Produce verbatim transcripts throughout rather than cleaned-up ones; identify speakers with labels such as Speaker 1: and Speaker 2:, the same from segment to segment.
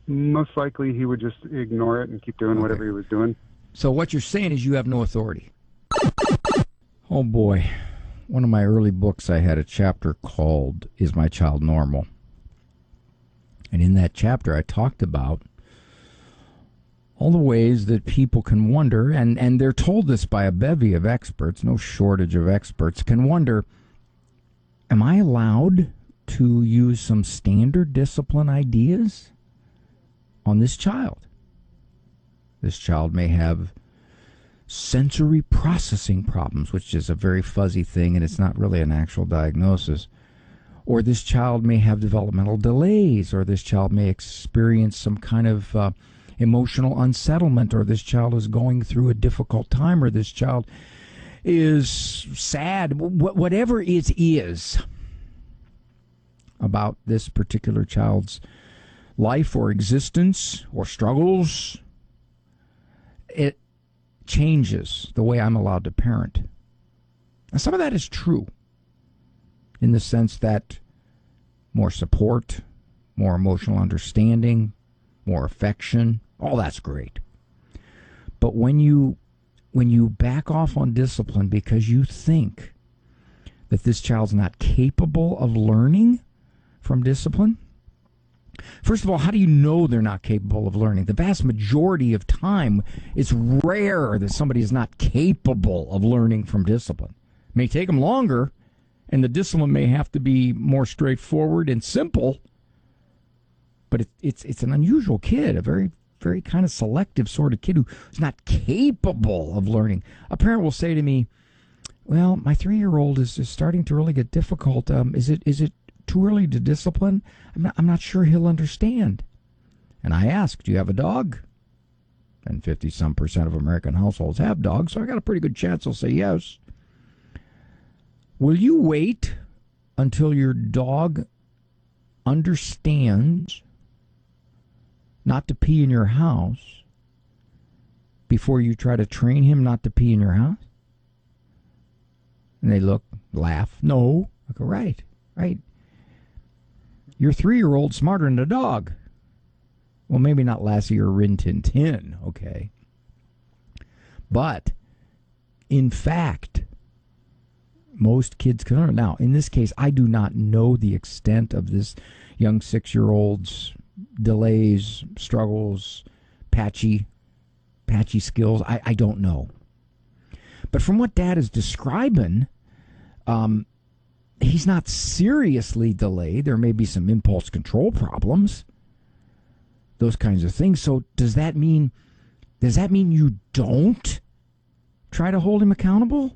Speaker 1: Most likely he would just ignore it and keep doing
Speaker 2: Okay.
Speaker 1: whatever he was doing.
Speaker 2: So what you're saying is you have no authority. Oh, boy. One of my early books, I had a chapter called Is My Child Normal? And in that chapter, I talked about all the ways that people can wonder, and, and they're told this by a bevy of experts, no shortage of experts, can wonder, am I allowed to use some standard discipline ideas on this child? This child may have sensory processing problems, which is a very fuzzy thing, and it's not really an actual diagnosis. Or this child may have developmental delays, or this child may experience some kind of uh, emotional unsettlement, or this child is going through a difficult time, or this child is sad. Wh- whatever it is about this particular child's life or existence or struggles, it changes the way I'm allowed to parent. And some of that is true in the sense that more support, more emotional understanding, more affection, all that's great. But when you when you back off on discipline because you think that this child's not capable of learning from discipline, first of all, how do you know they're not capable of learning? The vast majority of time, it's rare that somebody is not capable of learning from discipline. It may take them longer, and the discipline may have to be more straightforward and simple, but it, it's it's an unusual kid, a very, very kind of selective sort of kid who's not capable of learning. A parent will say to me, well, my three-year-old is, is starting to really get difficult. Um, is it is it too early to discipline? I'm not, I'm not sure he'll understand. And I ask, do you have a dog? And fifty-some percent of American households have dogs, so I got a pretty good chance he'll say yes. Will you wait until your dog understands not to pee in your house before you try to train him not to pee in your house? And they look, laugh. No. I go, right, right. Your three-year-old's smarter than a dog. Well, maybe not Lassie or Rin Tin Tin, okay. But, in fact, most kids can learn. Now, in this case, I do not know the extent of this young six-year-old's delays, struggles, patchy, patchy skills. I, I don't know. But from what Dad is describing, um, he's not seriously delayed. There may be some impulse control problems, those kinds of things. So does that mean does that mean you don't try to hold him accountable?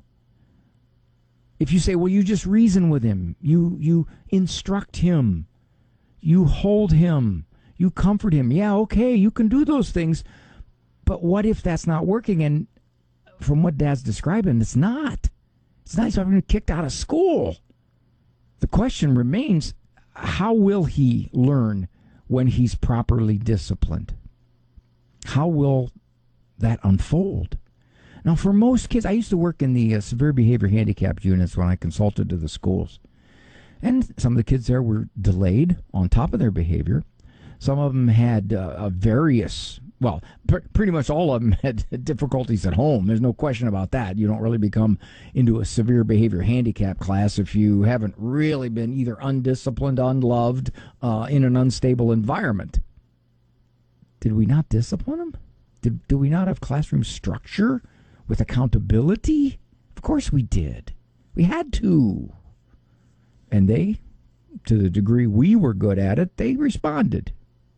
Speaker 2: If you say, well, you just reason with him, you you instruct him, you hold him, you comfort him. Yeah, okay, you can do those things. But what if that's not working? And from what Dad's describing, it's not. It's not. He's having kicked out of school. The question remains, how will he learn when he's properly disciplined? How will that unfold? Now, for most kids, I used to work in the uh, severe behavior handicapped units when I consulted to the schools. And some of the kids there were delayed on top of their behavior. Some of them had uh, various, well, pr- pretty much all of them had difficulties at home. There's no question about that. You don't really become into a severe behavior handicap class if you haven't really been either undisciplined, unloved, uh, in an unstable environment. Did we not discipline them? Did, did we not have classroom structure with accountability? Of course we did. We had to. And they, to the degree we were good at it, they responded.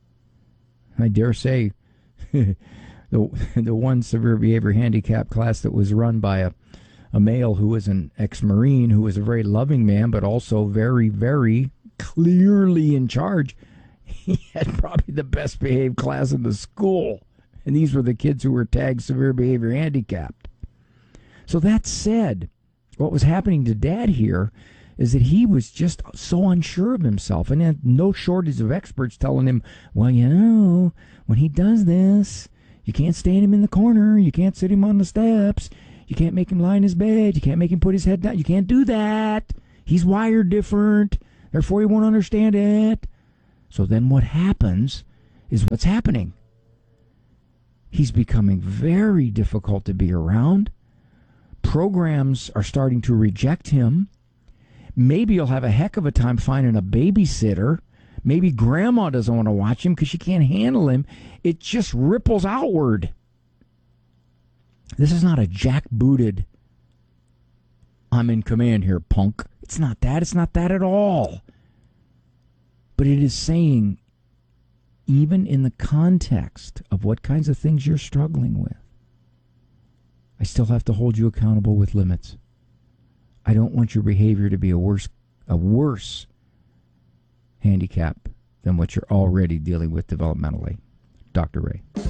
Speaker 2: I dare say the the one severe behavior handicap class that was run by a, a male who was an ex-Marine, who was a very loving man, but also very, very clearly in charge, he had probably the best behaved class in the school. And these were the kids who were tagged severe behavior handicapped. So that said, what was happening to Dad here is that he was just so unsure of himself, and had no shortage of experts telling him, well, you know, when he does this, you can't stand him in the corner, you can't sit him on the steps, you can't make him lie in his bed, you can't make him put his head down, you can't do that. He's wired different, therefore he won't understand it. So then what happens is what's happening. He's becoming very difficult to be around. Programs are starting to reject him. Maybe you'll have a heck of a time finding a babysitter. Maybe grandma doesn't want to watch him because she can't handle him. It just ripples outward. This is not a jackbooted, I'm in command here, punk. It's not that. It's not that at all. But it is saying, even in the context of what kinds of things you're struggling with, I still have to hold you accountable with limits. I don't want your behavior to be a worse, a worse handicap than what you're already dealing with developmentally. Doctor Ray.